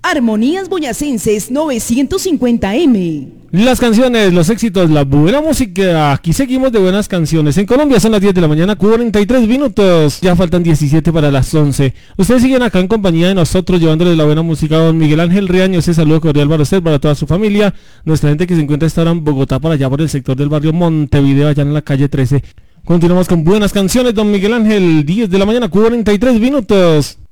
Armonías Boyacenses 950M. Las canciones, los éxitos, la buena música. Aquí seguimos de buenas canciones. En Colombia son las 10 de la mañana, 43 minutos. Ya faltan 17 para las 11. Ustedes siguen acá en compañía de nosotros, llevándoles la buena música. Don Miguel Ángel Riaño, ese saludo cordial para usted, para toda su familia. Nuestra gente que se encuentra esta hora en Bogotá, por allá por el sector del barrio Montevideo, allá en la calle 13. Continuamos con buenas canciones, don Miguel Ángel, 10 de la mañana, 43 minutos.